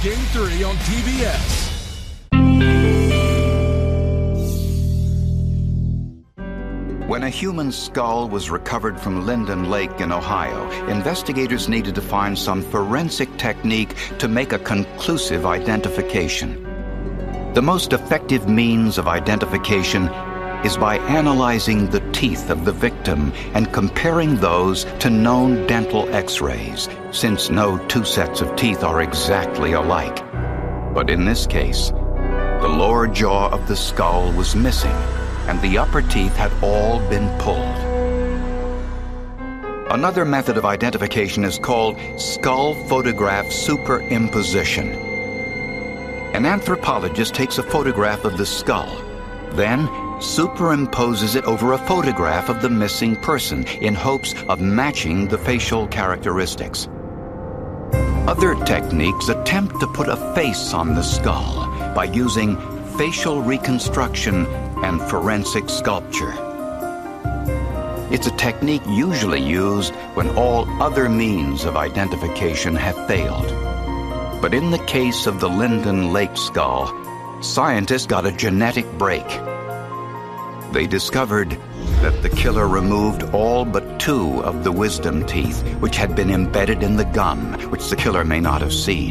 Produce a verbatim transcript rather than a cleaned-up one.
Game three on T B S. When a human skull was recovered from Linden Lake in Ohio, investigators needed to find some forensic technique to make a conclusive identification. The most effective means of identification is by analyzing the teeth of the victim and comparing those to known dental x-rays, since no two sets of teeth are exactly alike. But in this case, the lower jaw of the skull was missing, and the upper teeth had all been pulled. Another method of identification is called skull photograph superimposition. An anthropologist takes a photograph of the skull, then superimposes it over a photograph of the missing person in hopes of matching the facial characteristics. Other techniques attempt to put a face on the skull by using facial reconstruction and forensic sculpture. It's a technique usually used when all other means of identification have failed. But in the case of the Linden Lake skull, scientists got a genetic break. They discovered that the killer removed all but two of the wisdom teeth, which had been embedded in the gum, which the killer may not have seen.